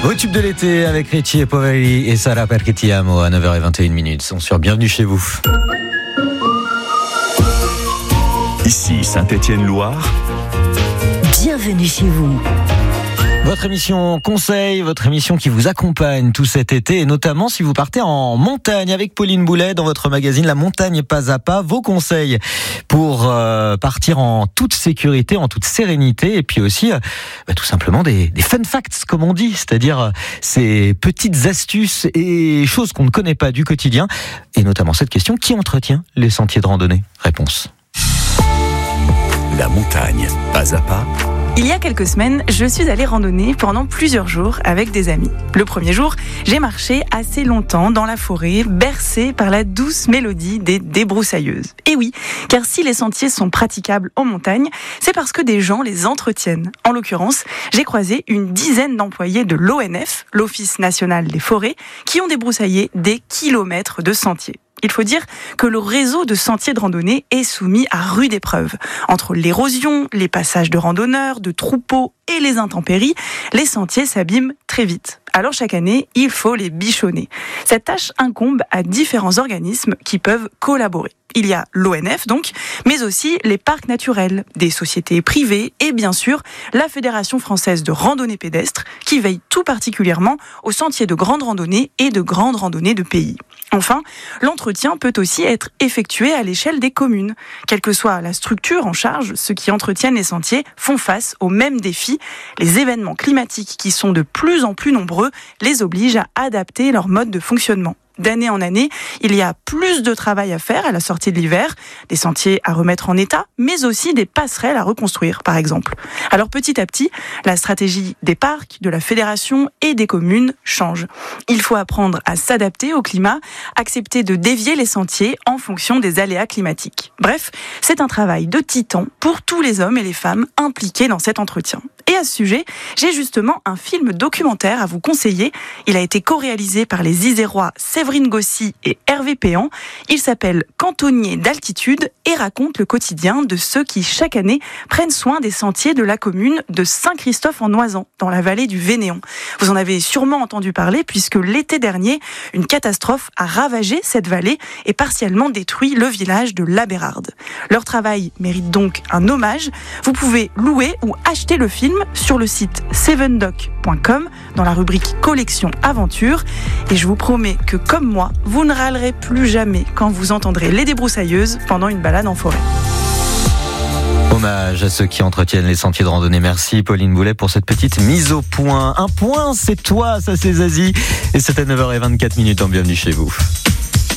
Au tube de l'été avec Richie et Poveri et Sarah Perché Ti Amo à 9h21. Sont sur Bienvenue chez vous. Ici Saint-Étienne-Loire. Bienvenue chez vous. Votre émission conseil, votre émission qui vous accompagne tout cet été et notamment si vous partez en montagne avec Pauline Boulet dans votre magazine La Montagne Pas à Pas. Vos conseils pour partir en toute sécurité, en toute sérénité et puis aussi tout simplement des fun facts comme on dit, c'est-à-dire ces petites astuces et choses qu'on ne connaît pas du quotidien et notamment cette question, qui entretient les sentiers de randonnée? Réponse. La montagne Pas à Pas. Il y a quelques semaines, je suis allée randonner pendant plusieurs jours avec des amis. Le premier jour, j'ai marché assez longtemps dans la forêt, bercée par la douce mélodie des débroussailleuses. Et oui, car si les sentiers sont praticables en montagne, c'est parce que des gens les entretiennent. En l'occurrence, j'ai croisé une dizaine d'employés de l'ONF, l'Office national des forêts, qui ont débroussaillé des kilomètres de sentiers. Il faut dire que le réseau de sentiers de randonnée est soumis à rude épreuve. Entre l'érosion, les passages de randonneurs, de troupeaux et les intempéries, les sentiers s'abîment très vite. Alors chaque année, il faut les bichonner. Cette tâche incombe à différents organismes qui peuvent collaborer. Il y a l'ONF donc, mais aussi les parcs naturels, des sociétés privées et bien sûr la Fédération française de randonnée pédestre qui veille tout particulièrement aux sentiers de grande randonnée et de grandes randonnées de pays. Enfin, l'entretien peut aussi être effectué à l'échelle des communes. Quelle que soit la structure en charge, ceux qui entretiennent les sentiers font face aux mêmes défis. Les événements climatiques qui sont de plus en plus nombreux les obligent à adapter leur mode de fonctionnement. D'année en année, il y a plus de travail à faire à la sortie de l'hiver, des sentiers à remettre en état, mais aussi des passerelles à reconstruire, par exemple. Alors petit à petit, la stratégie des parcs, de la fédération et des communes change. Il faut apprendre à s'adapter au climat, accepter de dévier les sentiers en fonction des aléas climatiques. Bref, c'est un travail de titan pour tous les hommes et les femmes impliqués dans cet entretien. Et à ce sujet, j'ai justement un film documentaire à vous conseiller. Il a été co-réalisé par les Isérois Séverine Gossy et Hervé Péan. Il s'appelle Cantonnier d'altitude et raconte le quotidien de ceux qui, chaque année, prennent soin des sentiers de la commune de Saint-Christophe-en-Noisans, dans la vallée du Vénéon. Vous en avez sûrement entendu parler puisque l'été dernier, une catastrophe a ravagé cette vallée et partiellement détruit le village de La Bérarde. Leur travail mérite donc un hommage. Vous pouvez louer ou acheter le film sur le site sevendoc.com dans la rubrique collection aventure et je vous promets que comme moi, vous ne râlerez plus jamais quand vous entendrez les débroussailleuses pendant une balade en forêt. Hommage à ceux qui entretiennent les sentiers de randonnée. Merci Pauline Boulet pour cette petite mise au point. Un point, c'est toi, ça c'est Zazie. Et c'est à 9h24 en Bienvenue chez vous.